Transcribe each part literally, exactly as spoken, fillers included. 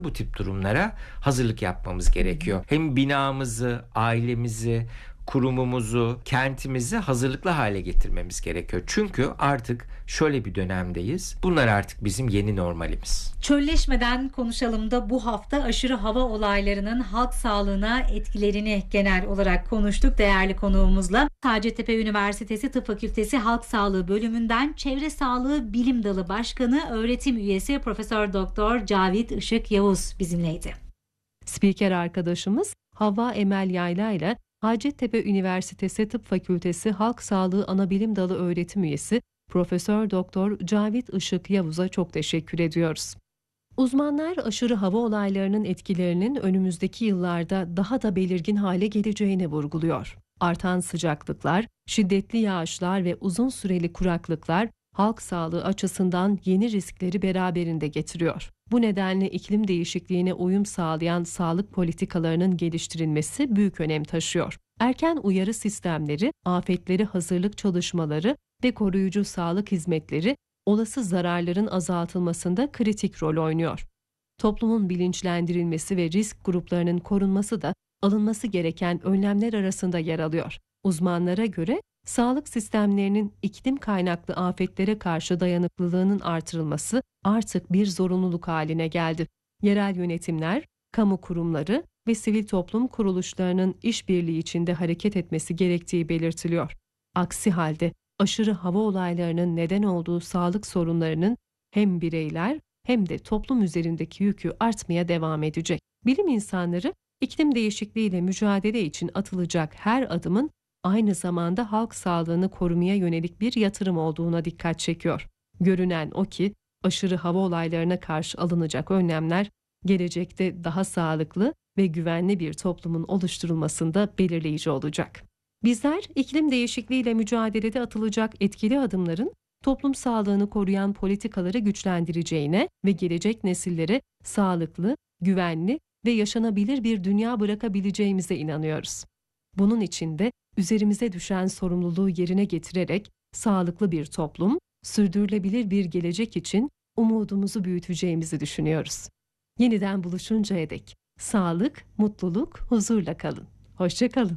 Bu tip durumlara hazırlık yapmamız gerekiyor. Hem binamızı, ailemizi, kurumumuzu, kentimizi hazırlıklı hale getirmemiz gerekiyor. Çünkü artık şöyle bir dönemdeyiz. Bunlar artık bizim yeni normalimiz. Çölleşmeden konuşalım da bu hafta aşırı hava olaylarının halk sağlığına etkilerini genel olarak konuştuk değerli konuğumuzla. Hacettepe Üniversitesi Tıp Fakültesi Halk Sağlığı Bölümünden Çevre Sağlığı Bilim Dalı Başkanı Öğretim Üyesi Profesör Doktor Cavit Işık Yavuz bizimleydi. Spiker arkadaşımız Havva Emel Yayla ile Hacettepe Üniversitesi Tıp Fakültesi Halk Sağlığı Anabilim Dalı Öğretim Üyesi Profesör Doktor Cavit Işık Yavuz'a çok teşekkür ediyoruz. Uzmanlar aşırı hava olaylarının etkilerinin önümüzdeki yıllarda daha da belirgin hale geleceğini vurguluyor. Artan sıcaklıklar, şiddetli yağışlar ve uzun süreli kuraklıklar halk sağlığı açısından yeni riskleri beraberinde getiriyor. Bu nedenle iklim değişikliğine uyum sağlayan sağlık politikalarının geliştirilmesi büyük önem taşıyor. Erken uyarı sistemleri, afetlere hazırlık çalışmaları ve koruyucu sağlık hizmetleri olası zararların azaltılmasında kritik rol oynuyor. Toplumun bilinçlendirilmesi ve risk gruplarının korunması da alınması gereken önlemler arasında yer alıyor. Uzmanlara göre sağlık sistemlerinin iklim kaynaklı afetlere karşı dayanıklılığının artırılması artık bir zorunluluk haline geldi. Yerel yönetimler, kamu kurumları ve sivil toplum kuruluşlarının işbirliği içinde hareket etmesi gerektiği belirtiliyor. Aksi halde aşırı hava olaylarının neden olduğu sağlık sorunlarının hem bireyler hem de toplum üzerindeki yükü artmaya devam edecek. Bilim insanları iklim değişikliğiyle mücadele için atılacak her adımın aynı zamanda halk sağlığını korumaya yönelik bir yatırım olduğuna dikkat çekiyor. Görünen o ki aşırı hava olaylarına karşı alınacak önlemler gelecekte daha sağlıklı ve güvenli bir toplumun oluşturulmasında belirleyici olacak. Bizler iklim değişikliğiyle mücadelede atılacak etkili adımların toplum sağlığını koruyan politikaları güçlendireceğine ve gelecek nesillere sağlıklı, güvenli ve yaşanabilir bir dünya bırakabileceğimize inanıyoruz. Bunun için de üzerimize düşen sorumluluğu yerine getirerek sağlıklı bir toplum, sürdürülebilir bir gelecek için umudumuzu büyüteceğimizi düşünüyoruz. Yeniden buluşuncaya dek sağlık, mutluluk, huzurla kalın. Hoşça kalın.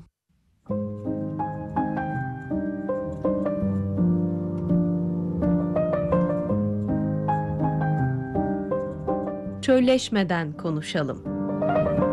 Çölleşmeden konuşalım.